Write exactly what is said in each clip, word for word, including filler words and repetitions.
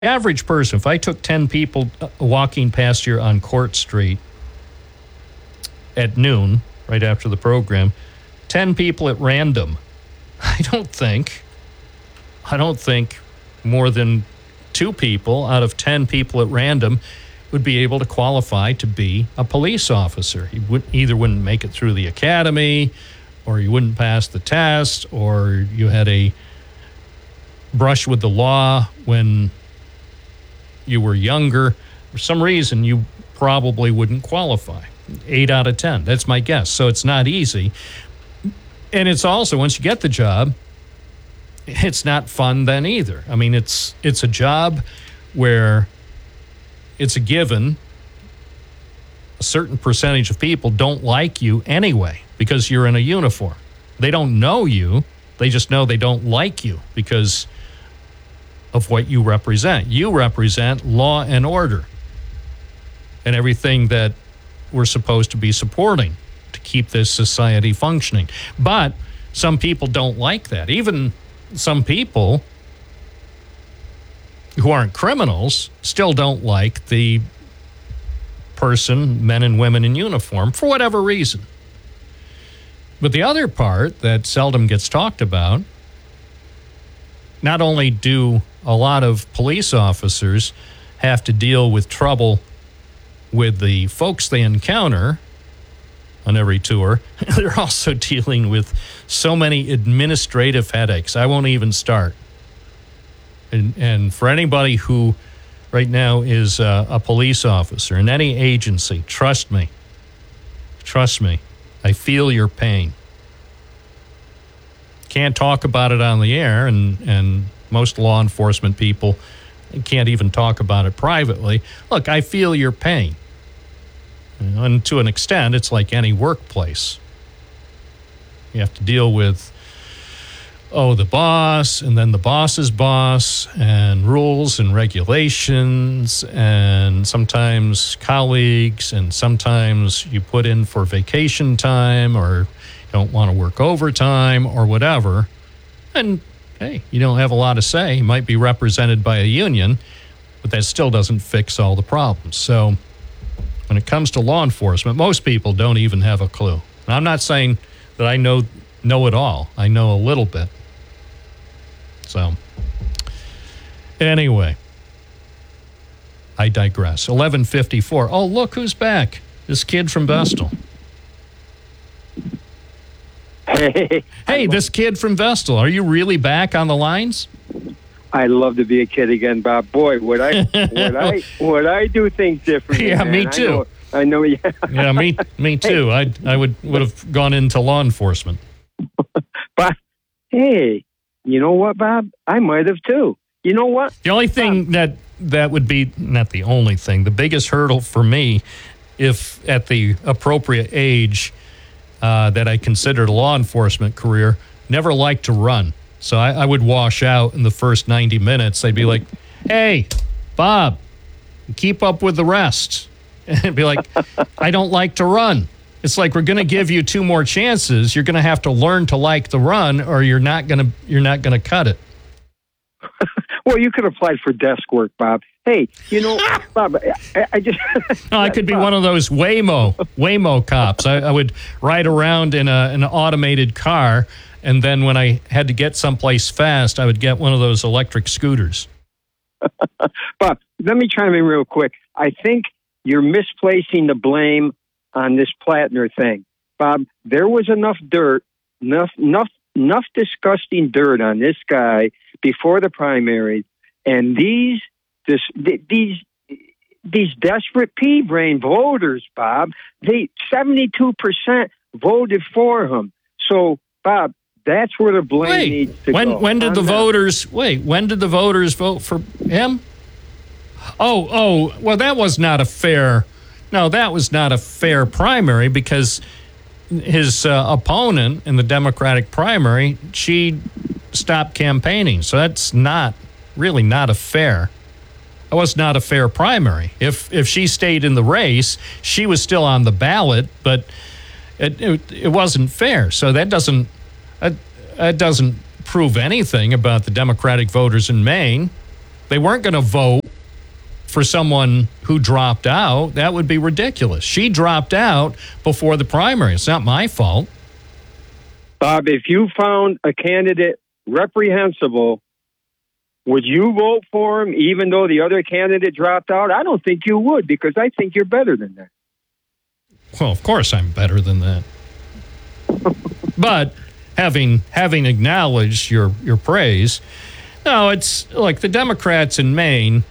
Average person, if I took ten people walking past here on Court Street at noon, right after the program, ten people at random, I don't think, I don't think more than two people out of ten people at random would be able to qualify to be a police officer. You would, either wouldn't make it through the academy, or you wouldn't pass the test, or you had a brush with the law when you were younger. For some reason, you probably wouldn't qualify. Eight out of ten. That's my guess. So it's not easy. And it's also, once you get the job, it's not fun then either. I mean, it's it's a job where it's a given. A certain percentage of people don't like you anyway because you're in a uniform. They don't know you. They just know they don't like you because of what you represent. You represent law and order and everything that we're supposed to be supporting to keep this society functioning. But some people don't like that. Even some people who aren't criminals still don't like the person, men and women in uniform, for whatever reason. But the other part that seldom gets talked about, not only do a lot of police officers have to deal with trouble with the folks they encounter on every tour, they're also dealing with so many administrative headaches. I won't even start. And, and for anybody who right now is uh, a police officer in any agency, trust me, trust me, I feel your pain. Can't talk about it on the air, and, and most law enforcement people can't even talk about it privately. Look, I feel your pain. And to an extent, it's like any workplace. You have to deal with, oh, the boss, and then the boss's boss, and rules and regulations, and sometimes colleagues, and sometimes you put in for vacation time, or you don't want to work overtime, or whatever. And, hey, you don't have a lot to say. You might be represented by a union, but that still doesn't fix all the problems. So when it comes to law enforcement, most people don't even have a clue. And I'm not saying that I know know it all. I know a little bit. So anyway, I digress. eleven fifty-four. Oh, look who's back. This kid from Vestal. Hey, hey, this kid from Vestal. Are you really back on the lines? I love to be a kid again, Bob. Boy, would I would I would I do things differently? Yeah, man. me too. I know. I know yeah. yeah, me me too. Hey. I I would would have gone into law enforcement. But hey, you know what, Bob? I might have too. You know what? The only thing Bob. that that would be, not the only thing, the biggest hurdle for me, if at the appropriate age uh, that I considered a law enforcement career, never liked to run. So I, I would wash out in the first ninety minutes. I'd be like, hey, Bob, keep up with the rest. And it'd be like, I don't like to run. It's like, we're going to give you two more chances. You're going to have to learn to like the run, or you're not going to you're not going to cut it. Well, you could apply for desk work, Bob. Hey, you know, Bob, I, I just... no, I could be Bob. one of those Waymo, Waymo cops. I, I would ride around in a, an automated car, and then when I had to get someplace fast, I would get one of those electric scooters. Bob, let me chime in real quick. I think you're misplacing the blame on this Plattner thing. Bob, there was enough dirt, enough, enough, enough disgusting dirt on this guy before the primaries, and these this, these these desperate pea-brain voters, Bob, they seventy-two percent voted for him. So, Bob, that's where the blame wait, needs to when, go. When did I'm the not, voters, wait, when did the voters vote for him? Oh, oh, well, that was not a fair, no, that was not a fair primary, because his uh, opponent in the Democratic primary, she stopped campaigning. So that's not, really not a fair, that was not a fair primary. If if she stayed in the race, she was still on the ballot, but it it, it wasn't fair. So that doesn't, that, that doesn't prove anything about the Democratic voters in Maine. They weren't going to vote for someone who dropped out. That would be ridiculous. She dropped out before the primary. It's not my fault. Bob, if you found a candidate reprehensible, would you vote for him even though the other candidate dropped out? I don't think you would, because I think you're better than that. Well, of course I'm better than that. But having having acknowledged your, your praise, no, it's like the Democrats in Maine,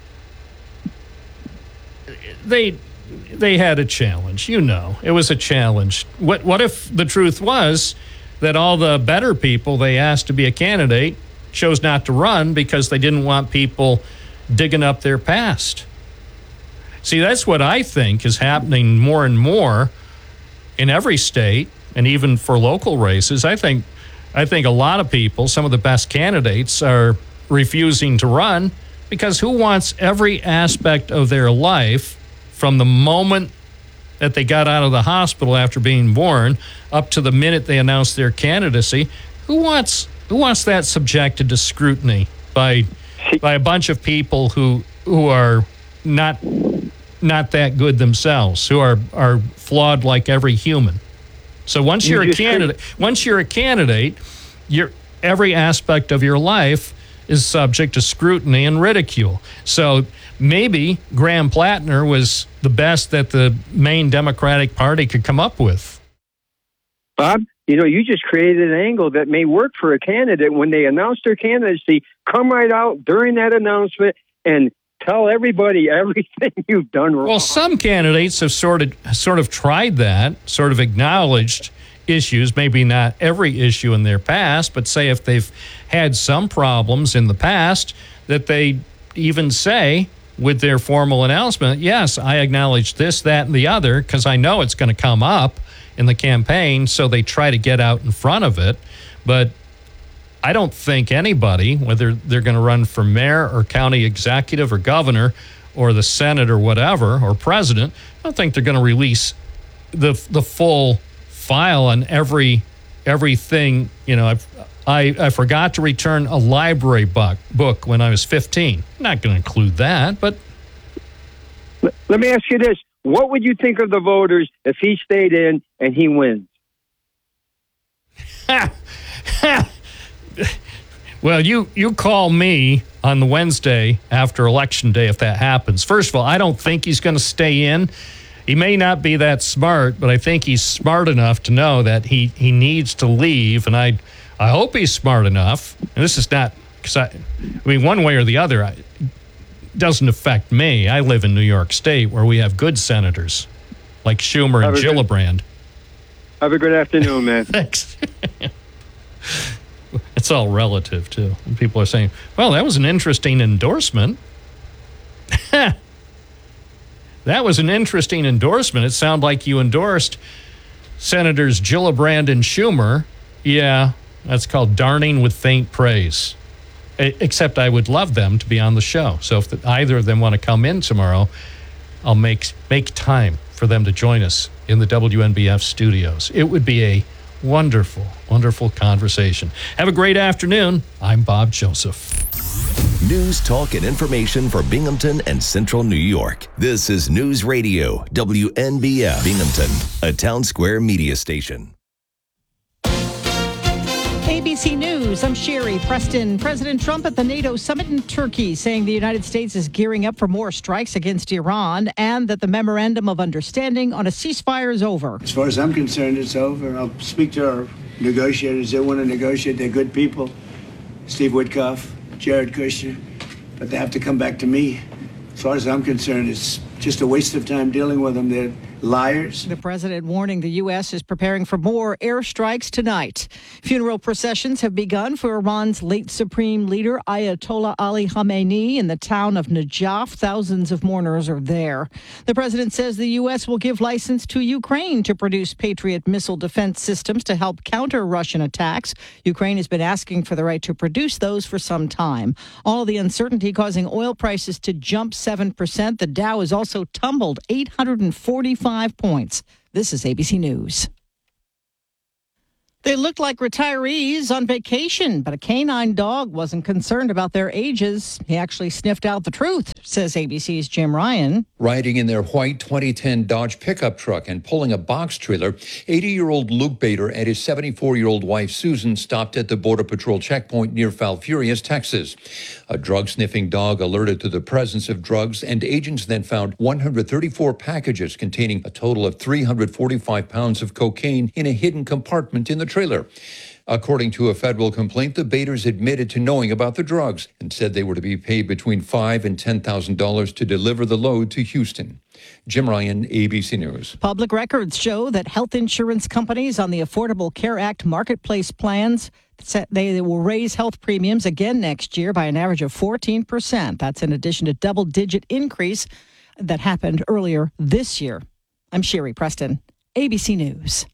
they they had a challenge. You know, it was a challenge. What what if the truth was that all the better people they asked to be a candidate chose not to run because they didn't want people digging up their past? See, that's what I think is happening more and more in every state, and even for local races. I think I think a lot of people, some of the best candidates, are refusing to run because who wants every aspect of their life from the moment that they got out of the hospital after being born up to the minute they announced their candidacy? Who wants who wants that subjected to scrutiny by by a bunch of people who who are not not that good themselves, who are are flawed like every human? So once you're a candidate, once you're a candidate, you're, every aspect of your life is subject to scrutiny and ridicule. So maybe Graham Plattner was the best that the Maine Democratic Party could come up with. Bob, you know, you just created an angle that may work for a candidate when they announce their candidacy. Come right out during that announcement and tell everybody everything you've done wrong. Well, some candidates have sort of sort of tried that, sort of acknowledged issues, maybe not every issue in their past, but say if they've had some problems in the past, that they even say with their formal announcement, yes, I acknowledge this, that, and the other, because I know it's going to come up in the campaign, so they try to get out in front of it. But I don't think anybody, whether they're going to run for mayor or county executive or governor or the Senate or whatever, or president, I don't think they're going to release the the full file on every everything. You know, I've, I I forgot to return a library book book when I was fifteen. I'm not going to include that, but let, let me ask you this: what would you think of the voters if he stayed in and he wins? Well, you, you call me on the Wednesday after Election Day if that happens. First of all, I don't think he's going to stay in. He may not be that smart, but I think he's smart enough to know that he, he needs to leave, and I I hope he's smart enough. And this is not, because I, I mean, one way or the other, it doesn't affect me. I live in New York State where we have good senators like Schumer and Gillibrand. Good, have a good afternoon, man. Thanks. It's all relative, too. And people are saying, well, that was an interesting endorsement. That was an interesting endorsement. It sounded like you endorsed Senators Gillibrand and Schumer. Yeah, that's called darning with faint praise. Except I would love them to be on the show. So if the, either of them want to come in tomorrow, I'll make make time for them to join us in the W N B F studios. It would be a wonderful, wonderful conversation. Have a great afternoon. I'm Bob Joseph. News, talk, and information for Binghamton and Central New York. This is News Radio, W N B F Binghamton, a Town Square media station. A B C News, I'm Sherry Preston. President Trump at the NATO summit in Turkey saying the United States is gearing up for more strikes against Iran and that the memorandum of understanding on a ceasefire is over. As far as I'm concerned, it's over. I'll speak to our negotiators. They want to negotiate. They're good people. Steve Witkoff, Jared Kushner. But they have to come back to me. As far as I'm concerned, it's just a waste of time dealing with them. They're liars. The president warning the U S is preparing for more airstrikes tonight. Funeral processions have begun for Iran's late supreme leader Ayatollah Ali Khamenei in the town of Najaf. Thousands of mourners are there. The president says the U S will give license to Ukraine to produce Patriot missile defense systems to help counter Russian attacks. Ukraine has been asking for the right to produce those for some time. All the uncertainty causing oil prices to jump seven percent. The Dow has also tumbled eight hundred forty-five points. This is A B C News. They looked like retirees on vacation, but a canine dog wasn't concerned about their ages. He actually sniffed out the truth, says A B C's Jim Ryan. Riding in their white twenty ten Dodge pickup truck and pulling a box trailer, eighty-year-old Luke Bader and his seventy-four-year-old wife Susan stopped at the Border Patrol checkpoint near Falfurrias, Texas. A drug-sniffing dog alerted to the presence of drugs, and agents then found one hundred thirty-four packages containing a total of three hundred forty-five pounds of cocaine in a hidden compartment in the trailer. According to a federal complaint, the Baders admitted to knowing about the drugs and said they were to be paid between five thousand dollars and ten thousand dollars to deliver the load to Houston. Jim Ryan, A B C News. Public records show that health insurance companies on the Affordable Care Act marketplace plans said they will raise health premiums again next year by an average of fourteen percent. That's in addition to double-digit increase that happened earlier this year. I'm Sherry Preston, A B C News.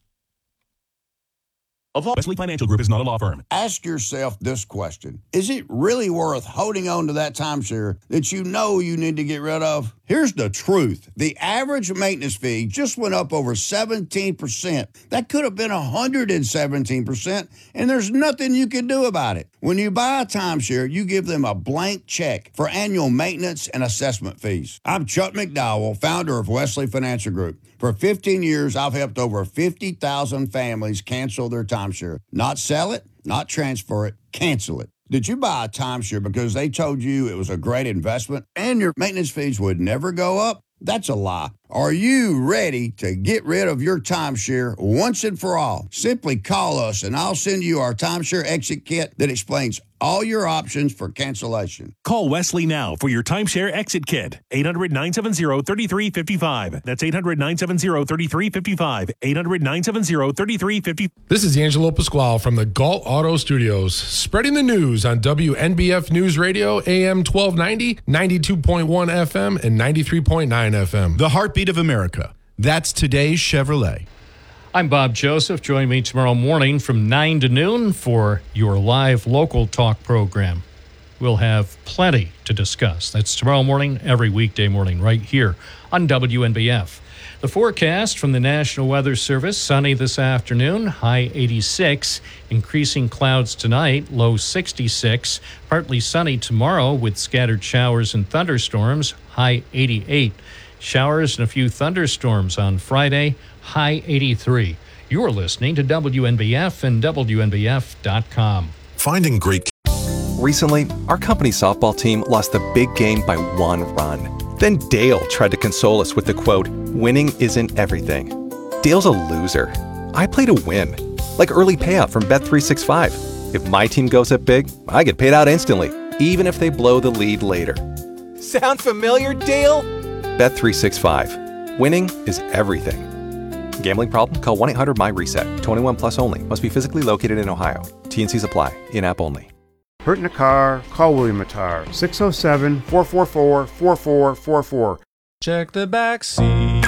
Wesley Financial Group is not a law firm. Ask yourself this question. Is it really worth holding on to that timeshare that you know you need to get rid of? Here's the truth. The average maintenance fee just went up over seventeen percent. That could have been one hundred seventeen percent, and there's nothing you can do about it. When you buy a timeshare, you give them a blank check for annual maintenance and assessment fees. I'm Chuck McDowell, founder of Wesley Financial Group. For fifteen years, I've helped over fifty thousand families cancel their timeshare. Not sell it, not transfer it, cancel it. Did you buy a timeshare because they told you it was a great investment and your maintenance fees would never go up? That's a lie. Are you ready to get rid of your timeshare once and for all? Simply call us and I'll send you our timeshare exit kit that explains all your options for cancellation. Call Wesley now for your timeshare exit kit. eight hundred, nine seven zero, three three five five. That's eight hundred, nine seven zero, three three five five. eight hundred, nine seven zero, three three five five. This is Angelo Pasquale from the Galt Auto Studios, spreading the news on W N B F News Radio, A M twelve ninety, ninety-two point one F M, and ninety-three point nine F M. The heartbeat of America. That's today's Chevrolet. I'm Bob Joseph. Join me tomorrow morning from nine to noon for your live local talk program. We'll have plenty to discuss. That's tomorrow morning, every weekday morning, right here on W N B F. The forecast from the National Weather Service, sunny this afternoon, high eighty-six. Increasing clouds tonight, low sixty-six. Partly sunny tomorrow with scattered showers and thunderstorms, high eighty-eight. Showers and a few thunderstorms on Friday, high eighty-three. You're listening to W N B F and W N B F dot com. Finding great. Recently, our company softball team lost the big game by one run. Then Dale tried to console us with the quote, "Winning isn't everything." Dale's a loser. I play to win. Like early payout from Bet three sixty-five. If my team goes up big, I get paid out instantly, even if they blow the lead later. Sound familiar, Dale? Bet three sixty-five. Winning is everything. Gambling problem? Call one eight hundred M Y reset. twenty-one plus only. Must be physically located in Ohio. T N Cs apply. In-app only. Hurt in a car? Call William Attar. six oh seven, four four four, four four four four. Check the back seat.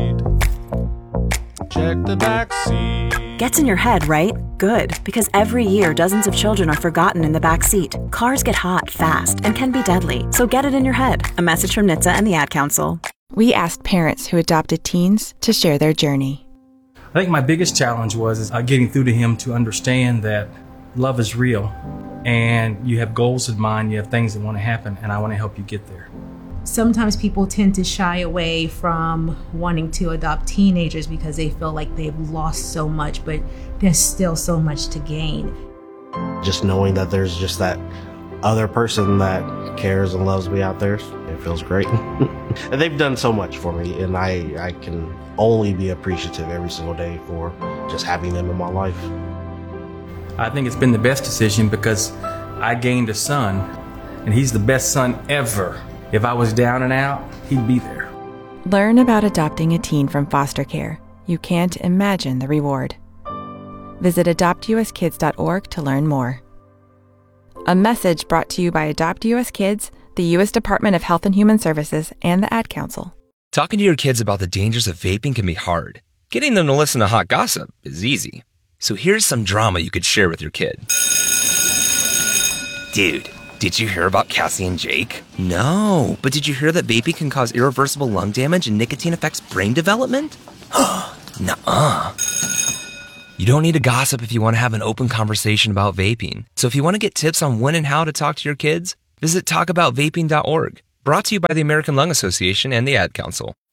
Check the back seat. Gets in your head, right? Good, because every year dozens of children are forgotten in the back seat. Cars get hot fast and can be deadly, so get it in your head. A message from N H T S A and the Ad Council. We asked parents who adopted teens to share their journey. I think my biggest challenge was uh, getting through to him to understand that love is real and you have goals in mind, you have things that want to happen, and I want to help you get there. Sometimes people tend to shy away from wanting to adopt teenagers because they feel like they've lost so much, but there's still so much to gain. Just knowing that there's just that other person that cares and loves me out there, it feels great. And they've done so much for me, and I, I can only be appreciative every single day for just having them in my life. I think it's been the best decision because I gained a son, and he's the best son ever. If I was down and out, he'd be there. Learn about adopting a teen from foster care. You can't imagine the reward. Visit adopt u s kids dot org to learn more. A message brought to you by Adopt U S Kids, the U S Department of Health and Human Services, and the Ad Council. Talking to your kids about the dangers of vaping can be hard. Getting them to listen to hot gossip is easy. So here's some drama you could share with your kid. Dude, did you hear about Cassie and Jake? No, but did you hear that vaping can cause irreversible lung damage and nicotine affects brain development? Nuh-uh. You don't need to gossip if you want to have an open conversation about vaping. So if you want to get tips on when and how to talk to your kids, visit talk about vaping dot org. Brought to you by the American Lung Association and the Ad Council.